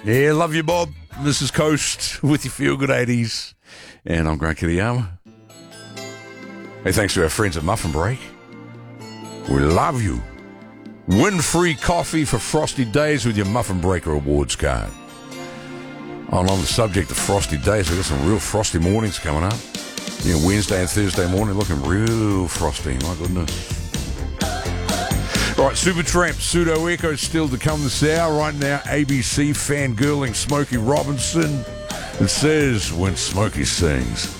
Yeah, love you, Bob. This is Coast with your Feel Good 80s. And I'm Grant Kiriyama. Hey, thanks to our friends at Muffin Break. We love you. Win free coffee for frosty days with your Muffin Breaker Awards card. On the subject of frosty days, we've got some real frosty mornings coming up. Yeah, Wednesday and Thursday morning looking real frosty, my goodness. Right, Supertramp, Pseudo Echo still to come this hour. Right now, ABC fangirling Smokey Robinson. It says, when Smokey sings,